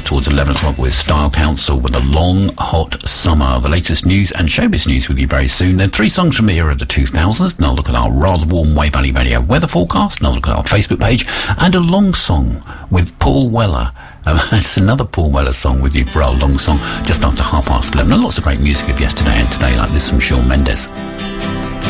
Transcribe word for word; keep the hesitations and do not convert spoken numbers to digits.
towards eleven o'clock with Style Council with a long, hot summer. The latest news and showbiz news with you very soon. Then three songs from the era of the two thousands. And I'll look at our rather warm Way Valley Radio weather forecast. And I'll look at our Facebook page. And a long song with Paul Weller. Um, it's another Paul Weller song with you for our long song just after half past eleven. And lots of great music of yesterday and today, like this from Shawn Mendes.